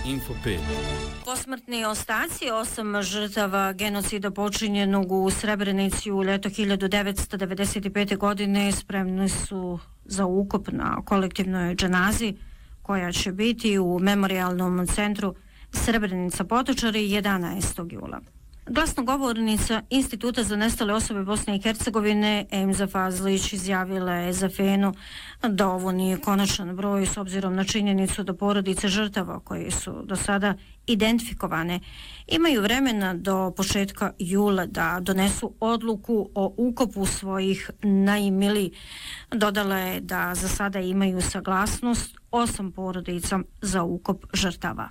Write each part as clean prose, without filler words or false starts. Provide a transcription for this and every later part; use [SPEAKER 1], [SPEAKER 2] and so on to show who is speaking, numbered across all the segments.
[SPEAKER 1] Info5.
[SPEAKER 2] Posmrtni ostaci 8 žrtava genocida počinjenog u Srebrenici u ljeto 1995. godine spremni su za ukop na kolektivnoj dženazi koja će biti u memorijalnom centru Srebrenica Potočari 11. jula. Glasnogovornica Instituta za nestale osobe Bosne i Hercegovine Emza Fazlić izjavila je za FENU da ovo nije konačan broj s obzirom na činjenicu da porodice žrtava koje su do sada identifikovane imaju vremena do početka jula da donesu odluku o ukopu svojih najmilijih. Dodala je da za sada imaju saglasnost 8 porodica za ukop žrtava.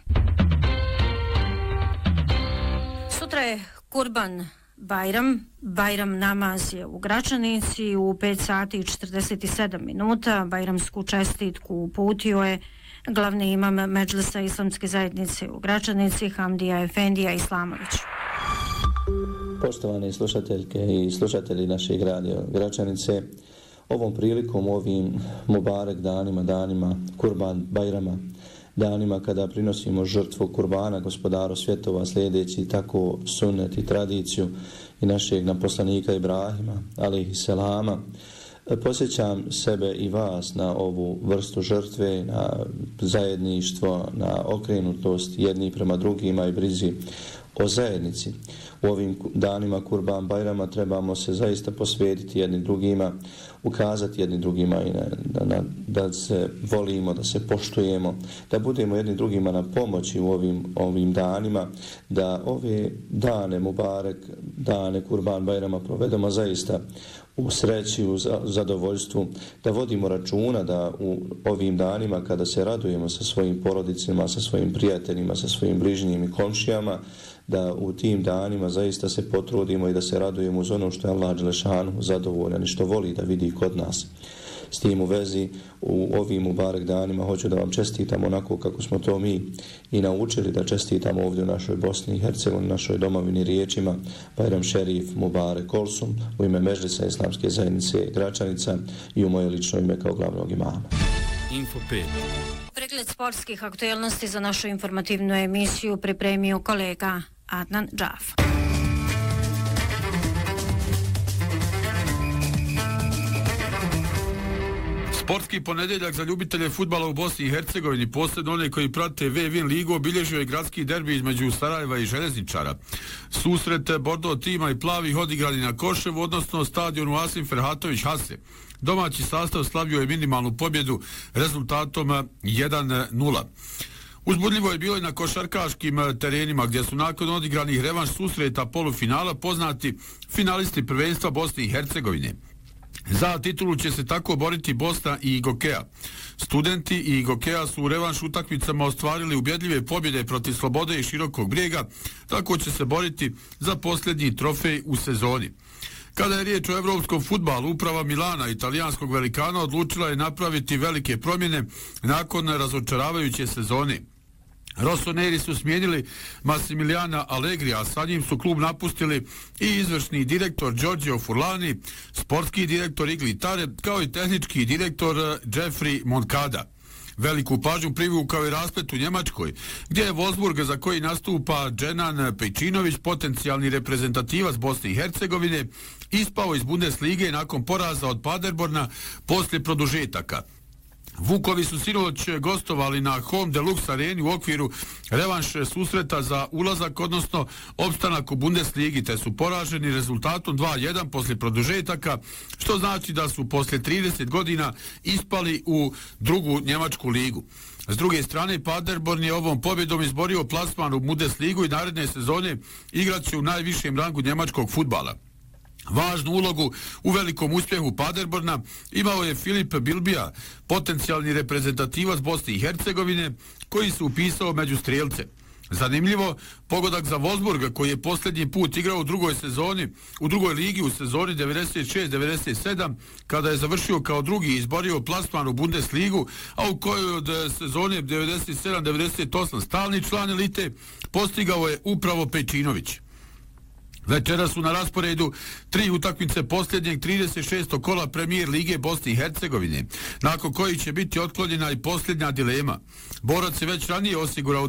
[SPEAKER 2] Sutra je Kurban Bajram. Bajram namaz je u Gračanici u 5 sati i 47 minuta. Bajramsku čestitku uputio je glavni imam Medžlisa Islamske zajednice u Gračanici Hamdija Efendija Islamović.
[SPEAKER 3] Poštovane slušateljke i slušatelji našeg radija Gračanice, ovom prilikom, ovim Mubarek danima, danima Kurban Bajrama, danima kada prinosimo žrtvu kurbana gospodaru svjetova slijedeći tako sunnet i tradiciju i našeg poslanika Ibrahima alejhi selama, posjećam sebe i vas na ovu vrstu žrtve, na zajedništvo, na okrenutost jedni prema drugima i brizi o zajednici. U ovim danima Kurban Bajrama trebamo se zaista posvetiti jedni drugima, ukazati jedni drugima i da se volimo, da se poštujemo, da budemo jedni drugima na pomoći u ovim danima, da ove dane Mubarek, dane Kurban Bajrama provedemo zaista u sreći, u zadovoljstvu, da vodimo računa da u ovim danima kada se radujemo sa svojim porodicima, sa svojim prijateljima, sa svojim bližnjim i komšijama, da u tim danima zaista se potrudimo i da se radujemo uz ono što je Allah dželešanu zadovoljan i što voli da vidi kod nas. S tim u vezi, u ovim Mubarek danima hoću da vam čestitam onako kako smo to mi i naučili da čestitamo ovdje u našoj Bosni i Hercegovini, našoj domovini riječima Bajram Šerif Mubarek Olsum u ime Medžlisa Islamske zajednice Gračanica i u moje lično ime kao glavnog imama.
[SPEAKER 1] Info5.
[SPEAKER 2] Pregled sportskih aktualnosti za našu informativnu emisiju pripremio kolega Adnan Džaf.
[SPEAKER 4] Sportski ponedjeljak za ljubitelje fudbala u Bosni i Hercegovini, posebno one koji prate V-Win ligu, obilježio je gradski derbi između Sarajeva i Željezničara. Susret Bordo tima i plavih odigrani na Koševu, odnosno stadionu Asim Ferhatović Hase. Domaći sastav slavio je minimalnu pobjedu rezultatom 1-0. Uzbudljivo je bilo i na košarkaškim terenima gdje su nakon odigranih revanš susreta polufinala poznati finalisti prvenstva Bosne i Hercegovine. Za titulu će se tako boriti Bosna i Igokea. Studenti i Igokea su u revanš utakmicama ostvarili ubjedljive pobjede protiv Slobode i Širokog Brijega, tako će se boriti za posljednji trofej u sezoni. Kada je riječ o evropskom fudbalu, uprava Milana, italijanskog velikana, odlučila je napraviti velike promjene nakon razočaravajuće sezone. Rossoneri su smijenili Massimiliana Allegrija, a sa njim su klub napustili i izvršni direktor Giorgio Furlani, sportski direktor Iglitare, kao i tehnički direktor Jeffrey Moncada. Veliku pažnju privukao je rasplet u Njemačkoj, gdje je Wolfsburg, za koji nastupa Dženan Pejčinović, potencijalni reprezentativac Bosne i Hercegovine, ispao iz Bundeslige nakon poraza od Paderborna poslije produžetaka. Vukovi su sinoć gostovali na Home Deluxe areni u okviru revanš susreta za ulazak, odnosno opstanak u Bundesligi, te su poraženi rezultatom 2-1 poslije produžetaka, što znači da su poslije 30 godina ispali u drugu njemačku ligu. S druge strane, Paderborn je ovom pobjedom izborio plasman u Bundesligu i naredne sezone igraće u najvišem rangu njemačkog fudbala. Važnu ulogu u velikom uspjehu Paderborna imao je Filip Bilbija, potencijalni reprezentativac Bosne i Hercegovine, koji se upisao među strijelce. Zanimljivo, pogodak za Wolfsburg, koji je posljednji put igrao u drugoj ligi u sezoni 96-97, kada je završio kao drugi i izborio plasman u Bundesligu, a u kojoj od sezone 97-98 stalni član elite postigao je upravo Pejčinović. Večera su na rasporedu 3 utakmice posljednjeg 36. kola Premijer Lige Bosne i Hercegovine, nakon kojih će biti otklonjena i posljednja dilema. Borac je već ranije osigurao